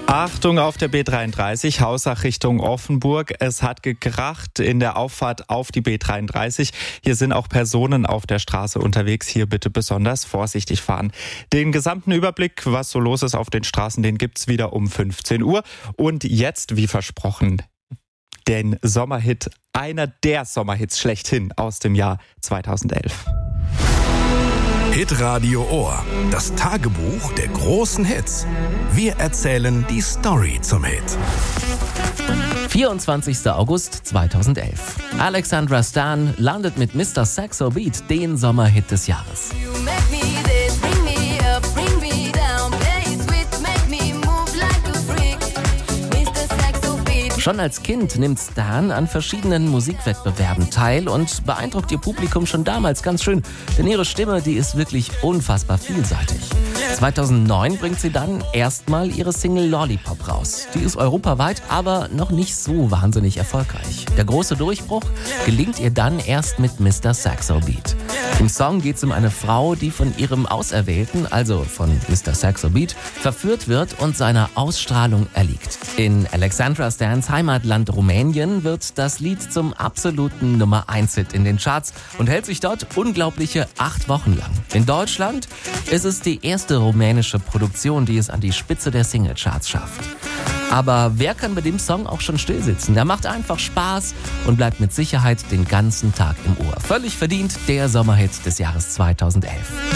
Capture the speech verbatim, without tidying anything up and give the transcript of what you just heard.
Achtung auf der B dreiunddreißig, Hausach Richtung Offenburg. Es hat gekracht in der Auffahrt auf die B dreiunddreißig. Hier sind auch Personen auf der Straße unterwegs. Hier bitte besonders vorsichtig fahren. Den gesamten Überblick, was so los ist auf den Straßen, den gibt's wieder um fünfzehn Uhr. Und jetzt, wie versprochen, den Sommerhit, einer der Sommerhits schlechthin aus dem Jahr zweitausendelf. Hitradio Ohr, das Tagebuch der großen Hits. Wir erzählen die Story zum Hit. vierundzwanzigster August zweitausendelf. Alexandra Stan landet mit Mister Saxo Beat den Sommerhit des Jahres. Schon als Kind nimmt Stan an verschiedenen Musikwettbewerben teil und beeindruckt ihr Publikum schon damals ganz schön, denn ihre Stimme, die ist wirklich unfassbar vielseitig. zweitausendneun bringt sie dann erstmal ihre Single Lollipop raus. Die ist europaweit, aber noch nicht so wahnsinnig erfolgreich. Der große Durchbruch gelingt ihr dann erst mit Mister Saxo Beat. Im Song geht es um eine Frau, die von ihrem Auserwählten, also von Mister Saxo Beat, verführt wird und seiner Ausstrahlung erliegt. In Alexandra Stans Heimatland Rumänien wird das Lied zum absoluten Nummer eins Hit in den Charts und hält sich dort unglaubliche acht Wochen lang. In Deutschland ist es die erste rumänische Produktion, die es an die Spitze der Singlecharts schafft. Aber wer kann bei dem Song auch schon stillsitzen? Der macht einfach Spaß und bleibt mit Sicherheit den ganzen Tag im Ohr. Völlig verdient der Sommerhit des Jahres zweitausendelf.